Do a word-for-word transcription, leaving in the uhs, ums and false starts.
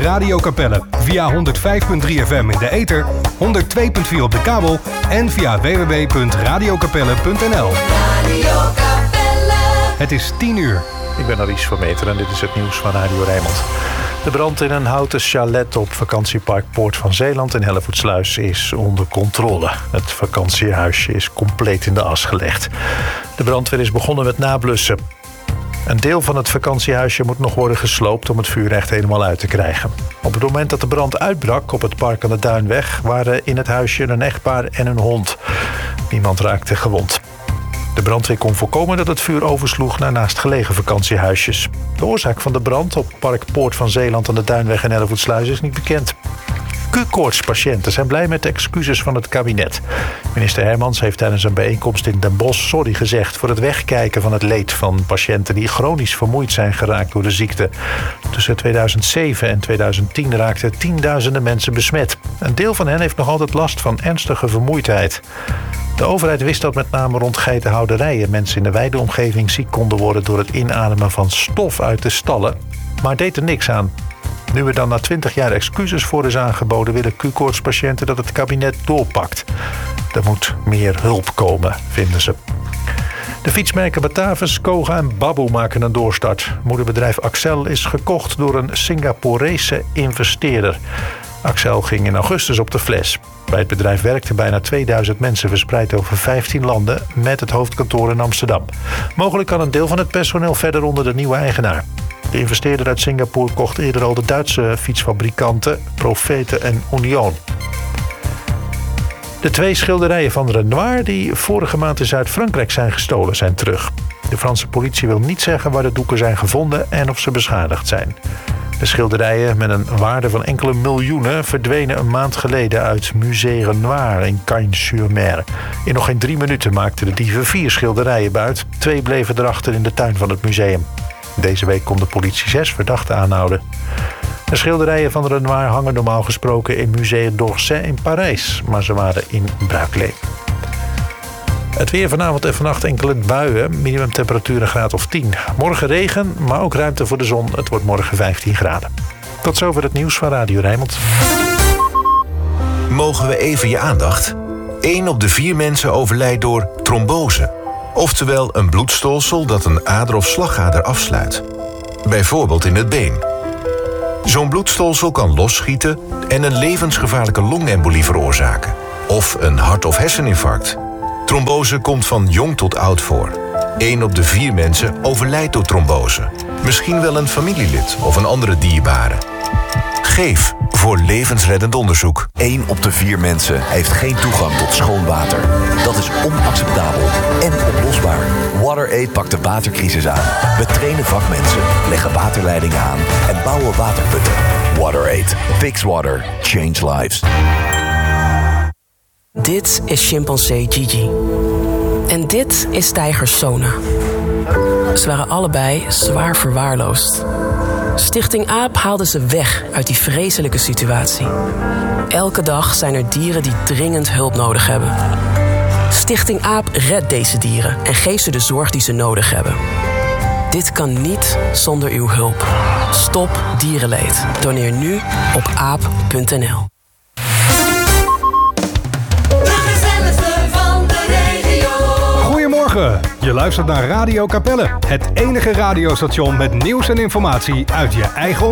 Radio Capelle. Via honderd vijf komma drie F M in de ether, honderd twee komma vier op de kabel en via w w w punt radio capelle punt n l. Radio Capelle. Het is tien uur. Ik ben Aries van Meter en dit is het nieuws van Radio Rijnmond. De brand in een houten chalet op vakantiepark Poort van Zeeland in Hellevoetsluis is onder controle. Het vakantiehuisje is compleet in de as gelegd. De brandweer is begonnen met nablussen. Een deel van het vakantiehuisje moet nog worden gesloopt om het vuur echt helemaal uit te krijgen. Op het moment dat de brand uitbrak op het park aan de Duinweg waren in het huisje een echtpaar en een hond. Niemand raakte gewond. De brandweer kon voorkomen dat het vuur oversloeg naar naastgelegen vakantiehuisjes. De oorzaak van de brand op park Poort van Zeeland aan de Duinweg in Hellevoetsluis is niet bekend. Q-koortspatiënten zijn blij met de excuses van het kabinet. Minister Hermans heeft tijdens een bijeenkomst in Den Bosch sorry gezegd voor het wegkijken van het leed van patiënten die chronisch vermoeid zijn geraakt door de ziekte. Tussen tweeduizend zeven en tweeduizend tien raakten tienduizenden mensen besmet. Een deel van hen heeft nog altijd last van ernstige vermoeidheid. De overheid wist dat met name rond geitenhouderijen mensen in de weideomgeving ziek konden worden door het inademen van stof uit de stallen, maar deed er niks aan. Nu er dan na twintig jaar excuses voor is aangeboden, willen Q-koortspatiënten dat het kabinet doorpakt. Er moet meer hulp komen, vinden ze. De fietsmerken Batavus, Koga en Baboe maken een doorstart. Moederbedrijf Axel is gekocht door een Singaporese investeerder. Axel ging in augustus op de fles. Bij het bedrijf werkten bijna tweeduizend mensen verspreid over vijftien landen met het hoofdkantoor in Amsterdam. Mogelijk kan een deel van het personeel verder onder de nieuwe eigenaar. De investeerder uit Singapore kocht eerder al de Duitse fietsfabrikanten Profete en Union. De twee schilderijen van Renoir die vorige maand in Zuid-Frankrijk zijn gestolen zijn terug. De Franse politie wil niet zeggen waar de doeken zijn gevonden en of ze beschadigd zijn. De schilderijen met een waarde van enkele miljoenen verdwenen een maand geleden uit Musée Renoir in Cagnes-sur-Mer. In nog geen drie minuten maakten de dieven vier schilderijen buit. Twee bleven erachter in de tuin van het museum. Deze week kon de politie zes verdachten aanhouden. De schilderijen van Renoir hangen normaal gesproken in Musée d'Orsay in Parijs, maar ze waren in bruikleen. Het weer vanavond en vannacht enkele buien, minimumtemperatuur een graad of tien. Morgen regen, maar ook ruimte voor de zon. Het wordt morgen vijftien graden. Tot zover het nieuws van Radio Rijnmond. Mogen we even je aandacht? Eén op de vier mensen overlijdt door trombose. Oftewel een bloedstolsel dat een ader of slagader afsluit. Bijvoorbeeld in het been. Zo'n bloedstolsel kan losschieten en een levensgevaarlijke longembolie veroorzaken. Of een hart- of herseninfarct. Trombose komt van jong tot oud voor. Eén op de vier mensen overlijdt door trombose. Misschien wel een familielid of een andere dierbare. Geef voor levensreddend onderzoek. Eén op de vier mensen heeft geen toegang tot schoon water. Dat is onacceptabel en oplosbaar. WaterAid pakt de watercrisis aan. We trainen vakmensen, leggen waterleidingen aan en bouwen waterputten. WaterAid. Fix water. Change lives. Dit is chimpansee Gigi. En dit is tijger Sona. Ze waren allebei zwaar verwaarloosd. Stichting AAP haalde ze weg uit die vreselijke situatie. Elke dag zijn er dieren die dringend hulp nodig hebben. Stichting AAP redt deze dieren en geeft ze de zorg die ze nodig hebben. Dit kan niet zonder uw hulp. Stop dierenleed. Doneer nu op aap punt n l. Goedemorgen, je luistert naar Radio Capelle. Het enige radiostation met nieuws en informatie uit je eigen